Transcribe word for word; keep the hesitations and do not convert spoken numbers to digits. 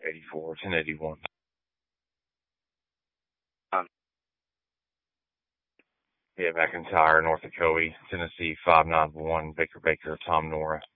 eighty-four, ten eighty-one. Um, Yeah, McIntyre, North Ocoee, Tennessee, five nine one, Baker Baker, Tom Nora.